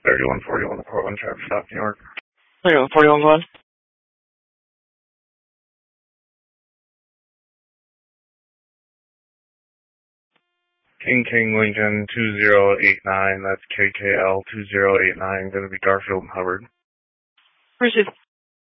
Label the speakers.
Speaker 1: 3141 Portland, Travis Stop, New York.
Speaker 2: 41 Glen.
Speaker 1: King Lincoln 2089, that's KKL 2089, going to be Garfield and Hubbard.
Speaker 2: Received.